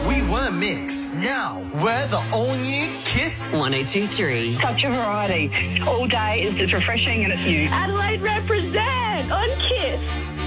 We were Mix. Now we're the all-new Kiss 102.3. Such a variety. All day is just refreshing and it's new. Adelaide represent on Kiss.